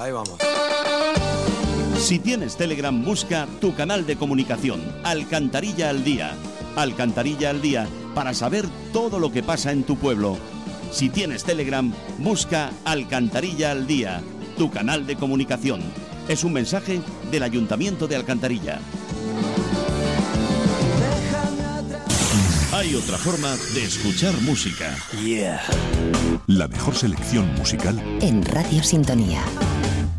Ahí vamos. Si tienes Telegram, busca tu canal de comunicación, Alcantarilla al Día. Alcantarilla al Día, para saber todo lo que pasa en tu pueblo. Si tienes Telegram, busca Alcantarilla al Día, tu canal de comunicación. Es un mensaje del Ayuntamiento de Alcantarilla. Hay otra forma de escuchar música. Yeah. La mejor selección musical en Radio Sintonía.